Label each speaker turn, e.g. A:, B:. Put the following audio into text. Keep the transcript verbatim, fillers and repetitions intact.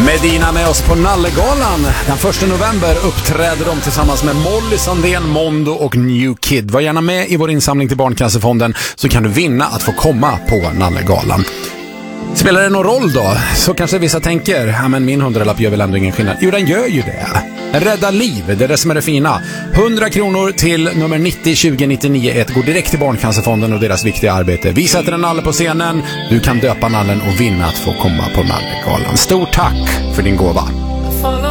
A: Medina med oss på Nallegalan. Den första november uppträder de tillsammans med Molly Sandén, Mondo och New Kid. Var gärna med i vår insamling till Barncancerfonden så kan du vinna att få komma på Nallegalan. Spelar det någon roll då? Så kanske vissa tänker, ja men min hundralapp gör väl ändå ingen skillnad. Jo, den gör ju det. Rädda liv, det är det som är det fina. hundra kronor till nummer nittio tjugo nittionio ett går direkt till Barncancerfonden och deras viktiga arbete. Vi sätter en nalle på scenen, du kan döpa nallen och vinna att få komma på Nallegalan. Stort tack för din gåva.